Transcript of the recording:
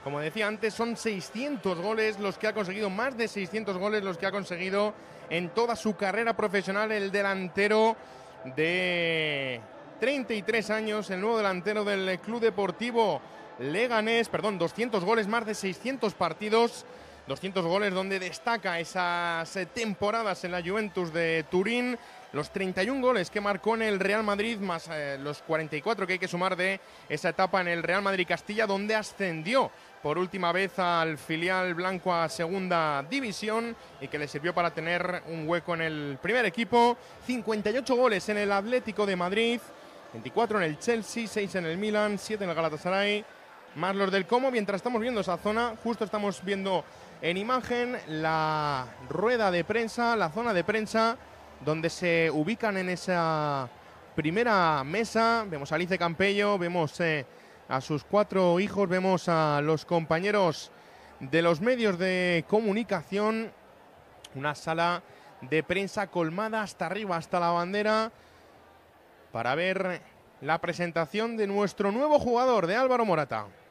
Como decía antes, son 600 goles los que ha conseguido, más de 600 goles los que ha conseguido en toda su carrera profesional el delantero de 33 años, el nuevo delantero del Club Deportivo Leganés, 200 goles, más de 600 partidos, 200 goles donde destaca esas temporadas en la Juventus de Turín, los 31 goles que marcó en el Real Madrid, más los 44 que hay que sumar de esa etapa en el Real Madrid Castilla, donde ascendió por última vez al filial blanco a segunda división y que le sirvió para tener un hueco en el primer equipo. 58 goles en el Atlético de Madrid, 24 en el Chelsea, 6 en el Milan, 7 en el Galatasaray, más los del Como. Mientras estamos viendo esa zona, justo estamos viendo en imagen la rueda de prensa, la zona de prensa, donde se ubican en esa primera mesa. Vemos a Alice Campello, vemos a sus 4 hijos, vemos a los compañeros de los medios de comunicación. Una sala de prensa colmada hasta arriba, hasta la bandera, para ver la presentación de nuestro nuevo jugador, de Álvaro Morata.